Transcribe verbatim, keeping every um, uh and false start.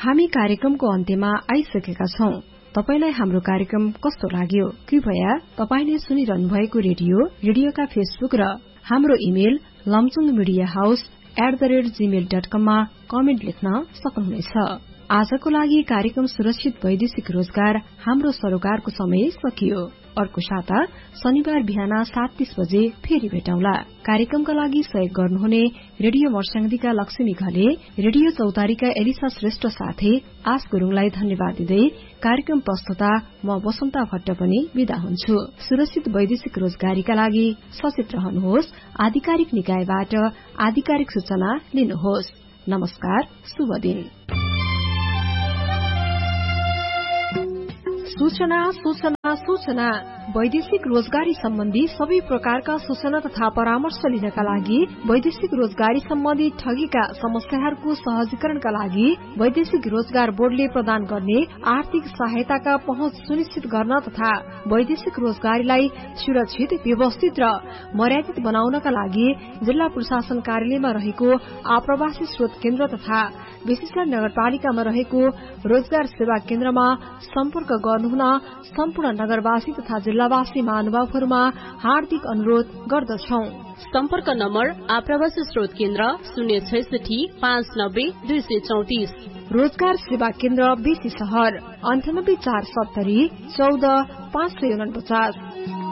हामी कार्यक्रमको अन्त्यमा आइसकेका छौं। तपाईलाई हाम्रो कार्यक्रम कस्तो लाग्यो? कृपया तपाईले सुनिरहनु भएको रेडियो रेडियोका फेसबुक र हाम्रो email Lamjung media house at the rate Gmail dot कम मा कमेन्ट लेख्न सक्नुहुनेछ। आजको लागि कार्यक्रम सुरक्षित वैदेशिक रोजगार हाम्रो सरोकारको समय सकियो। अर्को साता शनिबार बिहान सात तीस बजे फेरि भेटौंला। कार्यक्रमका लागि सहयोग गर्नुहुने radio मर्स्याङदीका Lakshmi Ghale, radio चौतारीका Elisa Shrestha साथै आश गुरुङलाई धन्यवाद दिँदै कार्यक्रम प्रस्तुता म वसन्ता भट्ट पनि बिदा हुन्छु। सुरक्षित वैदेशिक रोजगारीका लागि सचेत रहनुहोस्। आधिकारिक निकायबाट आधिकारिक सूचना लिनुहोस्। नमस्कार, शुभ दिन। सूचना सूचना सूचना वैदेशिक रोजगारी सम्बन्धी सबै प्रकारका सूचना तथा परामर्श लिनका लागि वैदेशिक रोजगारी सम्बन्धी ठगीका समस्याहरूको सहजीकरणका लागि वैदेशिक रोजगार बोर्डले प्रदान गर्ने आर्थिक सहायताका पहुँच सुनिश्चित गर्न तथा वैदेशिक रोजगारीलाई सुरक्षित, व्यवस्थित र मर्यादित बनाउनका लागि जिल्ला प्रशासन कार्यालयमा रहेको आप्रवासी स्रोत केन्द्र तथा विशिष्ट नगरपालिकामा रहेको रोजगार सेवा केन्द्रमा सम्पर्क गर्नुहुन सम्पूर्ण नगरवासी तथा जिल्लावासी महानुभावहरूमा हार्दिक अनुरोध गर्दछौं। सम्पर्क नम्बर आप्रवासी स्रोत केन्द्र शून्य छैसठी पाँच नब्बे दुई सय चौतिस। रोजगार सेवा केन्द्र बेसी सहर अन्ठानब्बे चार सत्तरी चौध पाँच सय उनपचास।